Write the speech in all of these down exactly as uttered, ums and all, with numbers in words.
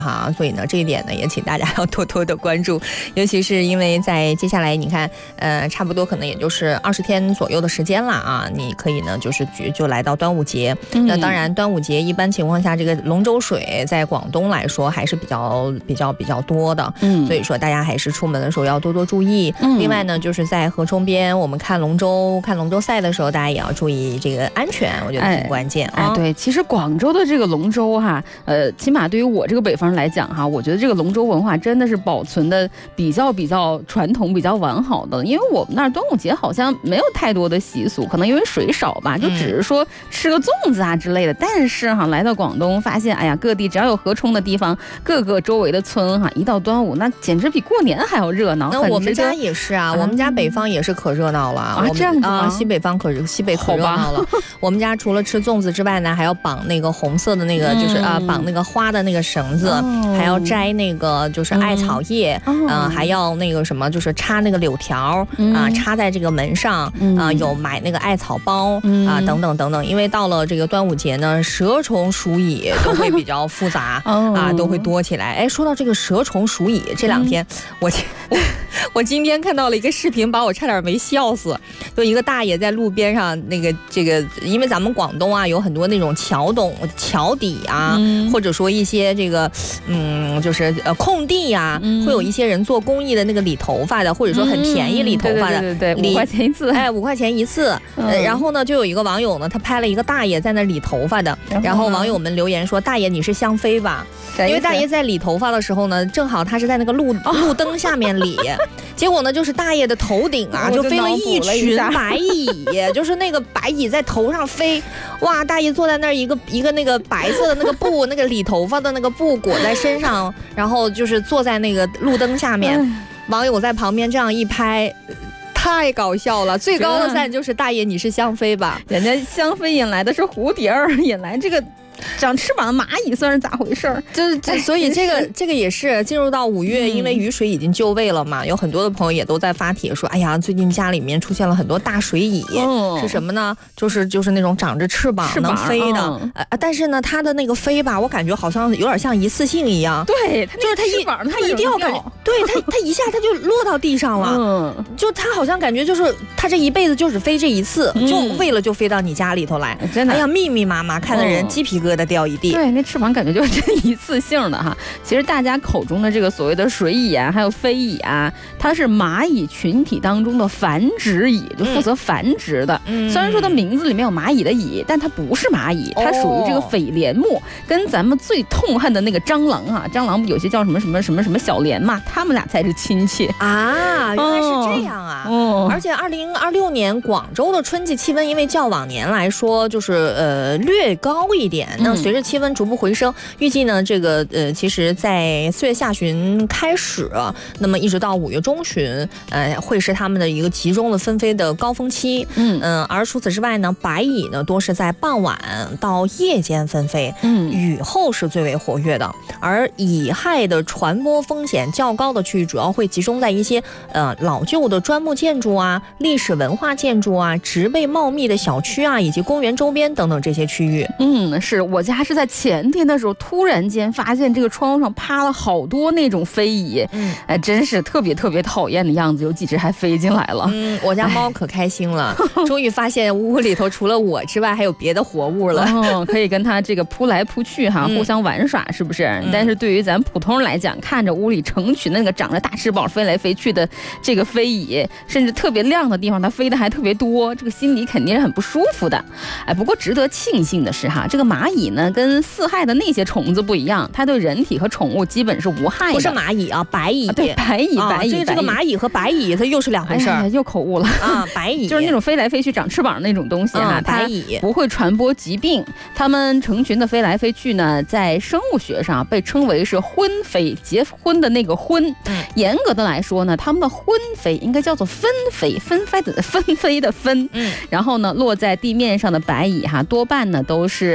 哈，所以呢，这一点呢，也请大家要多多的关注，尤其是因为在接下来，你看，呃，差不多可能也就是二十天左右的时间了啊，你可以呢，就是就来到端午节。嗯、那当然，端午节一般情况下，这个龙舟水在广东来说还是比较比较比较多的，嗯，所以说大家还是出门的时候要多多注意。嗯、另外呢，就是在河冲边，我们看龙舟、看龙舟赛的时候，大家也要注意这个安全，我觉得挺关键啊。 哎，哎对，其实广州的这个龙舟哈，呃，起码对于我这个北方人来讲哈，我觉得这个龙舟文化真的是保存的比较比较传统、比较完好的。因为我们那儿端午节好像没有太多的习俗，可能因为水少吧，就只是说吃个粽子啊之类的。嗯、但是哈，来到广东发现，哎呀，各地只要有河冲的地方，各个周围的村哈，一到端午那简直比过年还要热闹。 那我们家也是啊，我们家北方也是可热闹了啊，这样子啊，西北方可西北可热闹了。我们家除了吃粽子之外呢，还要绑那个红色的那个，就是啊、嗯呃，绑那个花的那个绳子，哦、还要摘那个就是艾草叶，嗯、呃，还要那个什么，就是插那个柳条啊、嗯呃，插在这个门上啊、嗯呃，有买那个艾草包啊、嗯呃，等等等等。因为到了这个端午节呢，蛇虫鼠蚁都会比较复杂啊，都会多起来。哎，说到这个蛇虫鼠蚁，这两天、嗯、我我我今天看到了一个视频，把我差点没笑死。就一个大爷在路边上，那个这个，因为咱们广东啊有很多那种桥洞、桥底啊，嗯、或者说一些这个，嗯，就是呃空地啊，嗯、会有一些人做公益的那个理头发的，或者说很便宜理头发的， 嗯、对对对对，五块钱一次， 哎，五块钱一次。嗯呃、然后呢，就有一个网友呢，他拍了一个大爷在那理头发的，然后, 然后网友们留言说：“大爷你是香妃吧？”因为大爷在理头发的时候呢，正好他是在那个路路灯下面理，结果呢，就是大爷的头顶啊，就飞了一群白蚁，就是那个白蚁在头上飞，哇！大爷坐在那儿，一个一个那个白色的那个布，那个理头发的那个布裹在身上，然后就是坐在那个路灯下面，网友在旁边这样一拍。太搞笑了！最高的赞就是大爷，你是香妃吧？ 人家香妃引来的是蝴蝶儿，引来这个长翅膀的蚂蚁，算是咋回事儿？ 就是这，所以这个这个也是进入到五月，因为雨水已经就位了嘛，有很多的朋友也都在发帖说，哎呀，最近家里面出现了很多大水蚁，嗯、是什么呢？就是就是那种长着翅膀能飞的，嗯、呃，但是呢，它的那个飞吧，我感觉好像有点像一次性一样， 对， 它就是它一它一掉感觉，对它它一下它就落到地上了，嗯，就它好像感觉就是它这一辈子就只飞这一次，嗯、就为了就飞到你家里头来， 真的， 哎呀，密密麻麻，看的人鸡皮疙瘩掉一地。 对，那翅膀感觉就是这一次性的哈。其实大家口中的这个所谓的水蚁啊，还有飞蚁啊，它是蚂蚁群体当中的繁殖蚁，就负责繁殖的。嗯、虽然说它名字里面有蚂蚁的蚁，但它不是蚂蚁，它属于这个蜚蠊目，跟咱们最痛恨的那个蟑螂啊，蟑螂有些叫什么什么什么什么小蠊嘛，他们俩才是亲戚啊。原来是这样啊。哦、而且二零二六年广州的春季气温，因为较往年来说就是呃略高一点，那随着气温逐步回升，预计呢，这个呃，其实，在四月下旬开始，那么一直到五月中旬，呃，会是他们的一个集中的纷飞的高峰期。嗯嗯、呃，而除此之外呢，白蚁呢多是在傍晚到夜间纷飞，嗯，雨后是最为活跃的。而蚁害的传播风险较高的区域，主要会集中在一些呃老旧的砖木建筑啊、历史文化建筑啊、植被茂密的小区啊，以及公园周边等等这些区域。 嗯，是我家是在前天的时候，突然间发现这个窗上趴了好多那种飞蚁，嗯，哎，真是特别特别讨厌的样子，有几只还飞进来了。 嗯，我家猫可开心了，终于发现屋里头除了我之外还有别的活物了， 哦，可以跟它这个扑来扑去哈，嗯、互相玩耍，是不是？嗯、但是对于咱普通人来讲，看着屋里成群那个长着大翅膀飞来飞去的这个飞蚁，甚至特别亮的地方它飞的还特别多，这个心里肯定是很不舒服的。哎，不过值得庆幸的是哈，这个蚂蚁呢跟四害的那些虫子不一样，它对人体和宠物基本是无害的。 不是蚂蚁啊，白蚁。啊、 对，白蚁， 啊、 白蚁。 这这个蚂蚁和白蚁它又是两回事儿， 哎，又口误了啊。白蚁就是那种飞来飞去长翅膀的那种东西哈， 嗯、白蚁不会传播疾病，它们成群的飞来飞去呢，在生物学上被称为是婚飞，结婚的那个婚。嗯、严格的来说呢，它们的婚飞应该叫做分飞，分飞的分飞的分。嗯，然后呢，落在地面上的白蚁哈，多半呢都是脱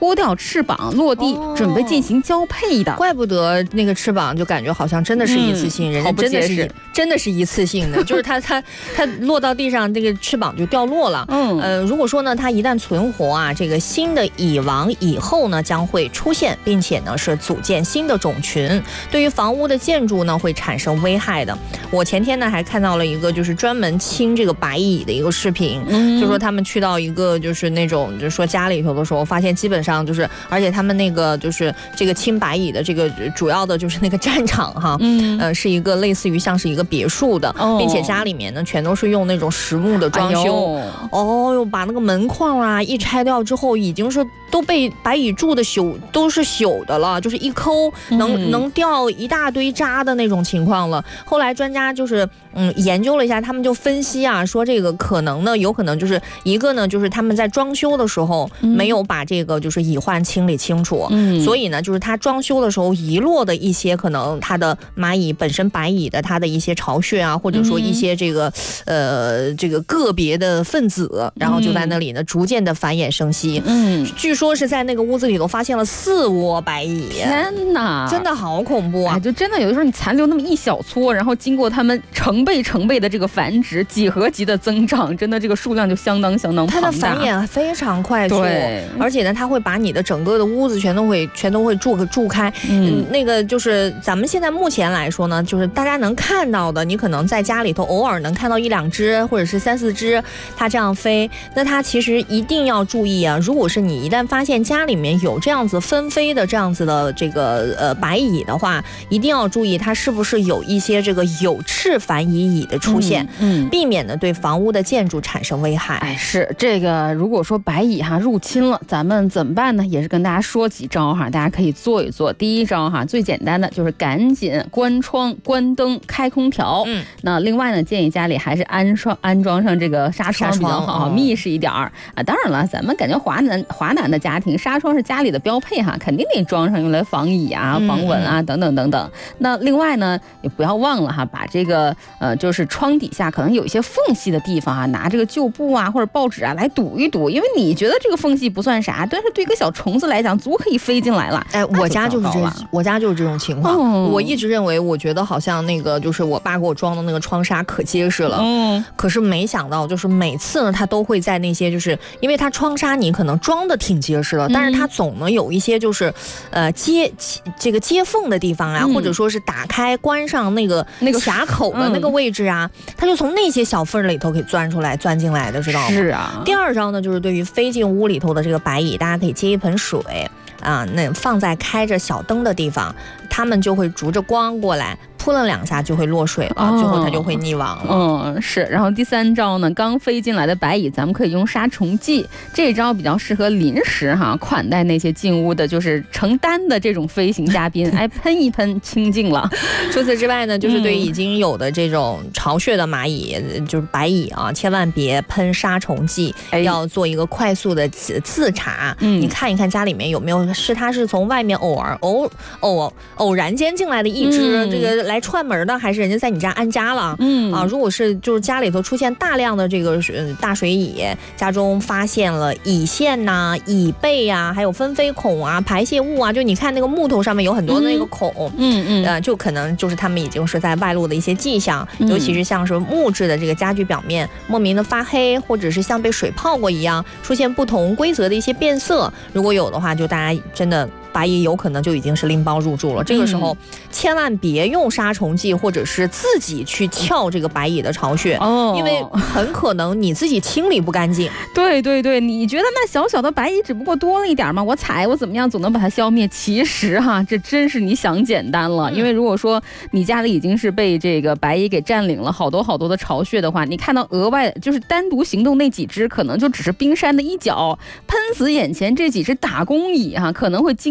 脱掉翅膀落地，哦、准备进行交配的。 怪不得那个翅膀就感觉好像真的是一次性，嗯、人家真的是真的是一次性的，就是它它它落到地上，这个翅膀就掉落了。嗯呃，如果说呢，它一旦存活啊，这个新的蚁王以后呢将会出现，并且呢是组建新的种群，对于房屋的建筑呢会产生危害的。我前天呢还看到了一个就是专门清这个白蚁的一个视频，嗯、就说他们去到一个就是那种就是说家里头的时候，发现基本上就是，而且他们那个就是这个清白蚁的这个主要的就是那个战场哈，嗯呃是一个类似于像是一个别墅的，哦、并且家里面呢全都是用那种实木的装修，哎、哦哟，把那个门框啊一拆掉之后，已经是都被白蚁蛀的朽都是朽的了，就是一抠能、嗯、能掉一大堆渣的那种情况了。后来专家就是嗯研究了一下，他们就分析啊，说这个可能呢，有可能就是一个呢，就是他们在装修的时候没有把这个就是蚁患清理清楚，嗯、所以呢，就是他装修的时候遗落的一些可能它的蚂蚁本身白蚁的它的一些巢穴啊，或者说一些这个、嗯、呃这个个别的分子，然后就在那里呢逐渐的繁衍生息。嗯，据说是在那个屋子里头发现了四窝白蚁。 天哪， 真的好恐怖啊！ 哎、就真的有的时候你残留那么一小撮，然后经过他们成倍成倍的这个繁殖，几何级的增长，真的这个数量就相当相当庞大。 它的繁衍非常快速，对，而且呢，它会把你的整个的屋子全都会全都会蛀蛀开。嗯，那个就是咱们现在目前来说呢，就是大家能看到的，你可能在家里头偶尔能看到一两只或者是三四只，它这样飞，那它其实一定要注意啊！如果是你一旦发现家里面有这样子纷飞的这样子的这个呃白蚁的话，一定要注意它是不是有一些这个有翅繁蚁蚁的出现，嗯，嗯避免呢对房屋的建筑产生危害。 哎，是这个，如果说白蚁哈入侵了，咱们怎么办呢？也是跟大家说几招哈，大家可以做一做。第一招哈，最简单的就是赶紧关窗、关灯、开空调。嗯，那另外呢，建议家里还是安装安装上这个纱窗比较好，哦、密实一点儿啊。当然了，咱们感觉华南华南的家庭，纱窗是家里的标配哈，肯定得装上，用来防蚁啊、防蚊啊、嗯、等等等等。那另外呢，也不要忘了哈，把这个呃，就是窗底下可能有一些缝隙的地方啊，拿这个旧布啊或者报纸啊来堵一堵，因为你觉得这个缝隙不算啥，但是对一个小虫子来讲，足可以飞进来了。 哎，我家就是这，我家就是这种情况。哦、我一直认为，我觉得好像那个就是我爸给我装的那个窗纱可结实了。嗯，可是没想到，就是每次呢，它都会在那些就是因为它窗纱你可能装的挺结实了，嗯、但是它总呢有一些就是呃接这个接缝的地方啊，嗯、或者说是打开关上那个那个匣口的那个位置啊，嗯、它就从那些小缝里头给钻出来、钻进来的，知道吗？ 是啊。 第二招呢，就是对于飞进屋里头的这个白蚁，大家可以接一盆水啊，那放在开着小灯的地方，它们就会逐着光过来。扑棱两下就会落水了，哦、最后它就会溺亡了。 嗯，是。然后第三招呢，刚飞进来的白蚁，咱们可以用杀虫剂。这招比较适合临时哈款待那些进屋的，就是承担的这种飞行嘉宾，哎，喷一喷清净了。 除此之外呢，就是对已经有的这种巢穴的蚂蚁，嗯、就是白蚁啊，千万别喷杀虫剂，哎、要做一个快速的自查。嗯，你看一看家里面有没有是它是从外面偶尔偶偶偶然间进来的一只，嗯、这个来串门的，还是人家在你家安家了？嗯啊，如果是就是家里头出现大量的这个呃大水蚁，家中发现了蚁线呐、啊、蚁背呀、啊，还有分飞孔啊、排泄物啊，就你看那个木头上面有很多的那个孔，嗯嗯，呃，就可能就是他们已经是在外露的一些迹象，嗯、尤其是像是木质的这个家具表面莫名的发黑，或者是像被水泡过一样出现不同规则的一些变色，如果有的话，就大家真的。白蚁有可能就已经是拎包入住了，这个时候、嗯、千万别用杀虫剂，或者是自己去撬这个白蚁的巢穴，哦，因为很可能你自己清理不干净。 对对对，你觉得那小小的白蚁只不过多了一点吗？我踩我怎么样总能把它消灭？其实哈，这真是你想简单了。嗯、因为如果说你家里已经是被这个白蚁给占领了好多好多的巢穴的话，你看到额外就是单独行动那几只，可能就只是冰山的一角，喷死眼前这几只打工蚁哈，可能会惊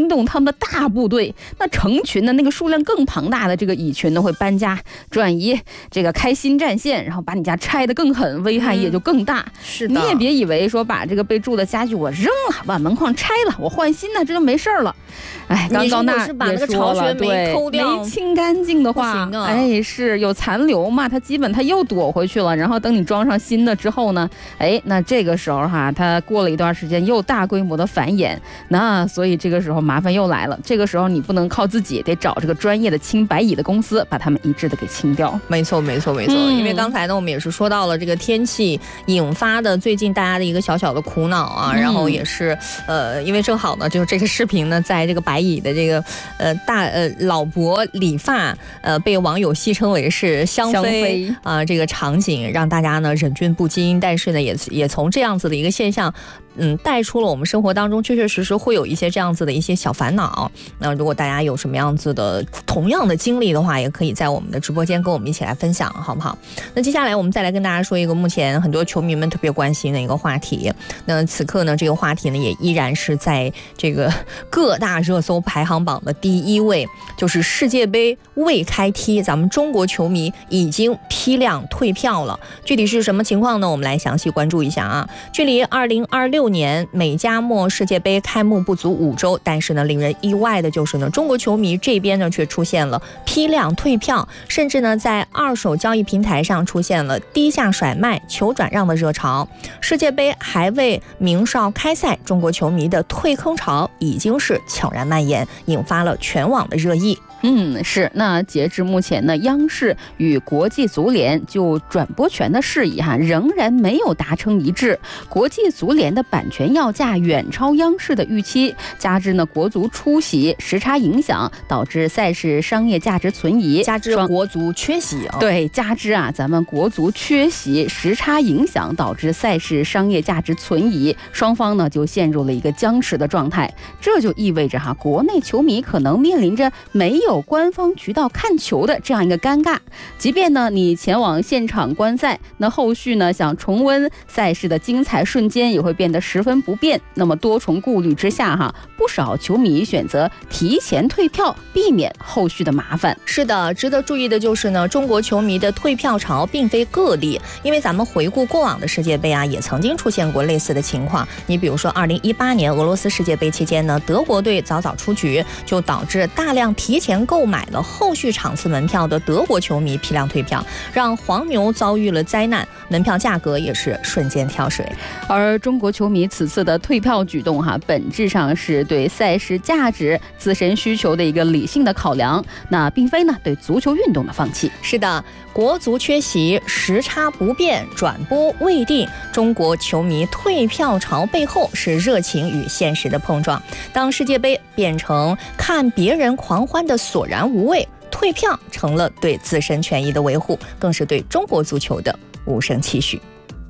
惊动他们的大部队，那成群的那个数量更庞大的这个蚁群呢会搬家转移，这个开新战线，然后把你家拆得更狠，危害也就更大。 嗯、是的， 你也别以为说把这个被蛀的家具我扔了，把门框拆了，我换新的，这就没事了。哎，刚刚那是把那个巢穴没抠掉、 没清干净的话， 啊、 哎，是有残留嘛？它基本它又躲回去了。然后等你装上新的之后呢，哎，那这个时候哈，它过了一段时间又大规模的繁衍，那所以这个时候麻烦又来了。这个时候你不能靠自己，得找这个专业的清白蚁的公司，把它们一致的给清掉。 没错，没错，没错。嗯、因为刚才呢，我们也是说到了这个天气引发的最近大家的一个小小的苦恼啊，嗯、然后也是呃，因为正好呢，就是这个视频呢，在这个白蚁的这个呃大呃老伯理发呃被网友戏称为是香妃啊、呃、这个场景，让大家呢忍俊不禁，但是呢也也从这样子的一个现象。嗯，带出了我们生活当中确确实实会有一些这样子的一些小烦恼。那如果大家有什么样子的同样的经历的话，也可以在我们的直播间跟我们一起来分享，好不好？那接下来我们再来跟大家说一个目前很多球迷们特别关心的一个话题。那此刻呢，这个话题呢也依然是在这个各大热搜排行榜的第一位，就是世界杯未开踢，咱们中国球迷已经批量退票了。具体是什么情况呢？我们来详细关注一下啊。距离二零二六年美加墨世界杯开幕不足五周，但是呢，令人意外的就是呢，中国球迷这边呢却出现了批量退票，甚至呢在二手交易平台上出现了低价甩卖、求转让的热潮。世界杯还未鸣哨开赛，中国球迷的退坑潮已经是悄然蔓延，引发了全网的热议。 嗯，是。那截至目前呢，央视与国际足联就转播权的事宜哈，仍然没有达成一致。国际足联的版权要价远超央视的预期，加之呢国足出席时差影响，导致赛事商业价值存疑， 加之国足缺席啊， 对，加之啊咱们国足缺席时差影响，导致赛事商业价值存疑，双方呢就陷入了一个僵持的状态。这就意味着哈，国内球迷可能面临着没有有官方渠道看球的这样一个尴尬，即便呢你前往现场观赛，那后续呢想重温赛事的精彩瞬间也会变得十分不便。那么多重顾虑之下哈，不少球迷选择提前退票，避免后续的麻烦。 是的，值得注意的就是呢，中国球迷的退票潮并非个例，因为咱们回顾过往的世界杯啊，也曾经出现过类似的情况。你比如说二零一八年俄罗斯世界杯期间呢，德国队早早出局，就导致大量提前购买了后续场次门票的德国球迷批量退票，让黄牛遭遇了灾难，门票价格也是瞬间跳水。 而中国球迷此次的退票举动哈，本质上是对赛事价值、自身需求的一个理性的考量，那并非呢对足球运动的放弃。 是的，国足缺席，时差不变，转播未定，中国球迷退票潮背后是热情与现实的碰撞。当世界杯变成看别人狂欢的索然无味，退票成了对自身权益的维护，更是对中国足球的无声期许。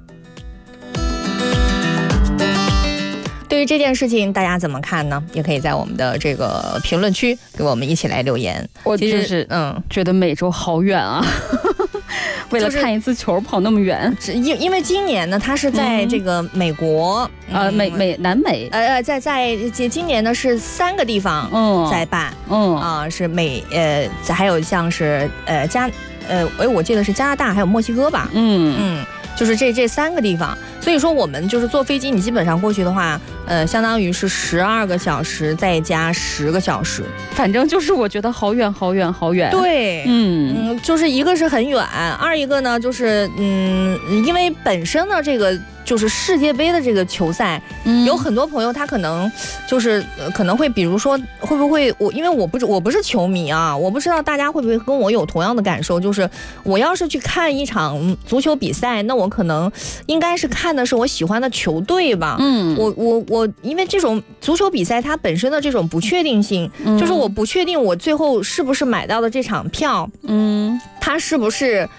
对于这件事情，大家怎么看呢？也可以在我们的这个评论区给我们一起来留言。 我真是嗯，觉得美洲好远啊。为了看一次球跑那么远， 因因为今年呢，它是在这个美国， 嗯、呃，美美南美， 呃呃，在在今年呢是三个地方在办， 嗯啊、呃、是美呃，还有像是呃加呃哎，我记得是加拿大还有墨西哥吧， 嗯嗯。就是这这三个地方，所以说我们就是坐飞机，你基本上过去的话，呃，相当于是十二个小时再加十个小时， 反正就是我觉得好远好远好远。 对， 嗯嗯，就是一个是很远，二一个呢就是嗯，因为本身呢这个。就是世界杯的这个球赛，嗯、有很多朋友他可能就是、呃、可能会，比如说会不会我因为我不是我不是球迷啊，我不知道大家会不会跟我有同样的感受，就是我要是去看一场足球比赛，那我可能应该是看的是我喜欢的球队吧。 嗯， 我我我，因为这种足球比赛它本身的这种不确定性，嗯、就是我不确定我最后是不是买到的这场票， 嗯， 它是不是。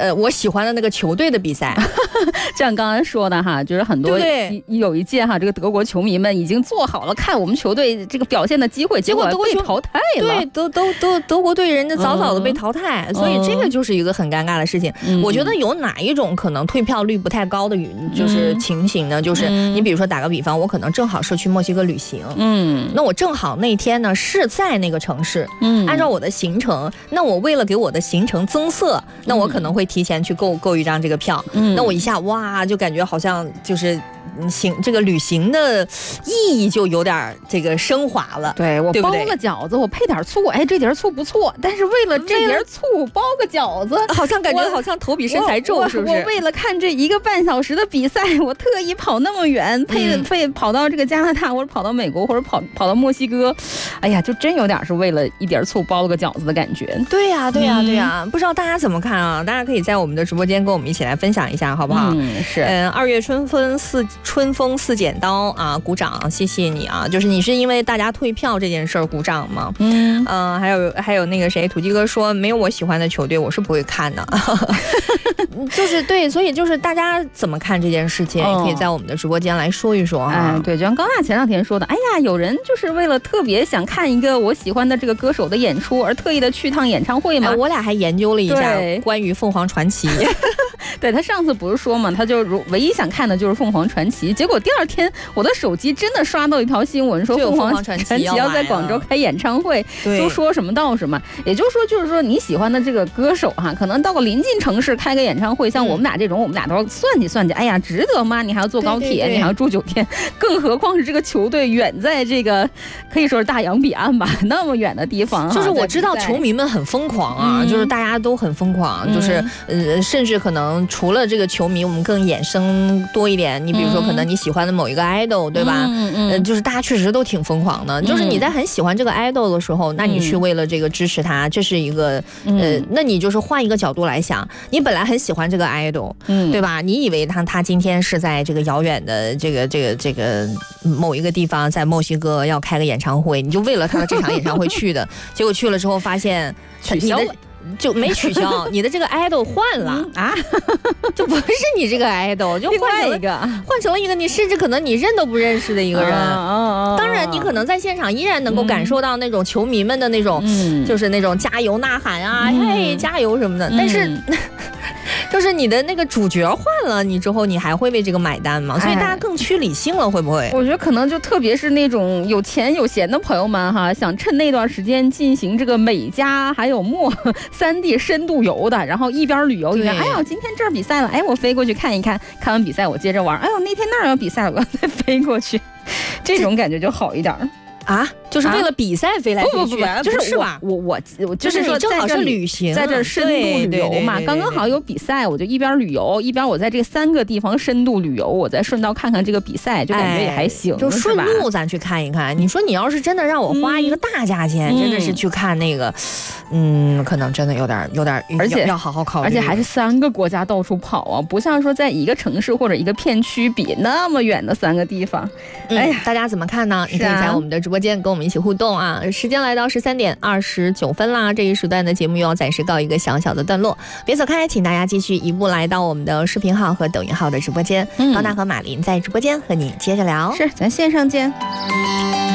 呃我喜欢的那个球队的比赛。 像刚才说的哈，就是很多对有一届哈，这个德国球迷们已经做好了看我们球队这个表现的机会，结果被淘汰了。 对，都都都德国队人家早早的被淘汰，嗯、所以这个就是一个很尴尬的事情。嗯、我觉得有哪一种可能退票率不太高的就是情形呢？嗯、就是你比如说打个比方，我可能正好是去墨西哥旅行，嗯，那我正好那天呢是在那个城市，嗯，按照我的行程，那我为了给我的行程增色，那我可能会提前去购购一张这个票，嗯，那我一下哇就感觉好像就是行这个旅行的意义就有点这个升华了。 对，我包个饺子，我配点醋，哎，这碟醋不错，但是为了这碟醋包个饺子， 好像感觉好像头比身材重，是不是？ 我为了看这一个半小时的比赛，我特意跑那么远，配配跑到这个加拿大，或者跑到美国，或者跑跑到墨西哥，哎呀，就真有点是为了一碟醋包了个饺子的感觉。 对呀、啊，对呀、啊，对呀、啊，不知道大家怎么看啊？大家可以在我们的直播间跟我们一起来分享一下，好不好？ 嗯，是。 嗯，二月春风似春风似剪刀啊，鼓掌，谢谢你啊！就是你是因为大家退票这件事儿鼓掌吗？嗯嗯、呃，还有还有那个谁，土鸡哥说没有我喜欢的球队，我是不会看的。就是对，所以就是大家怎么看这件事情，也可以在我们的直播间来说一说啊。 哎，对，就像高娜前两天说的，哎呀，有人就是为了特别想看一个我喜欢的这个歌手的演出，而特意的去趟演唱会嘛。 哎、我俩还研究了一下关于凤凰传奇。 对，他上次不是说嘛，他就唯一想看的就是凤凰传奇，结果第二天我的手机真的刷到一条新闻，说凤凰传奇要在广州开演唱会，都说什么到什么。也就是说，就是说你喜欢的这个歌手哈，可能到个临近城市开个演唱会，像我们俩这种，嗯、我们俩都要算计算计，哎呀，值得吗？你还要坐高铁，对对对，你还要住酒店，更何况是这个球队远在这个可以说是大洋彼岸吧，那么远的地方。 就是我知道球迷们很疯狂啊，嗯、就是大家都很疯狂，嗯、就是呃，甚至可能除了这个球迷，我们更衍生多一点。你比如说，可能你喜欢的某一个 idol，对吧？嗯嗯，呃，就是大家确实都挺疯狂的。嗯、就是你在很喜欢这个 idol 的时候，那你去为了这个支持他，这是一个呃，那你就是换一个角度来想，你本来很喜欢这个 idol，嗯，对吧？你以为他他今天是在这个遥远的这个这个这个某一个地方，在墨西哥要开个演唱会，你就为了他的这场演唱会去的，结果去了之后发现取消了。 就没取消，你的这个 idol 换了、嗯、啊，就不是你这个 idol， 就换成一个，换成了一个你甚至可能你认都不认识的一个人。啊、当然，你可能在现场依然能够感受到那种球迷们的那种，嗯、就是那种加油呐喊啊，嗯、嘿加油什么的。嗯、但是，就是你的那个主角换了你之后，你还会为这个买单吗？所以大家更趋理性了，会不会？ 我觉得可能就特别是那种有钱有闲的朋友们哈，想趁那段时间进行这个美加还有墨三地深度游的，然后一边旅游一边，哎呀，今天这儿比赛了，哎，我飞过去看一看，看完比赛我接着玩，哎呦，那天那儿有比赛，我要再飞过去，这种感觉就好一点啊，就是为了比赛飞来飞去， 不不不，就是吧？ 我我我就是说正好是旅行， 在这深度旅游嘛，刚刚好有比赛，我就一边旅游一边我在这三个地方深度旅游，我再顺道看看这个比赛，就感觉也还行， 就顺路咱去看一看。你说你要是真的让我花一个大价钱，真的是去看那个，嗯，可能真的有点有点， 而且要好好考虑， 而且还是三个国家到处跑啊，不像说在一个城市或者一个片区比那么远的三个地方。 哎呀，大家怎么看呢？你可以在我们的直播间跟我们一起互动啊！时间来到十三点二十九分啦，这一时段的节目又要暂时告一个小小的段落，别走开，请大家继续移步来到我们的视频号和抖音号的直播间，嗯、高娜和马林在直播间和你接着聊， 是，咱线上见。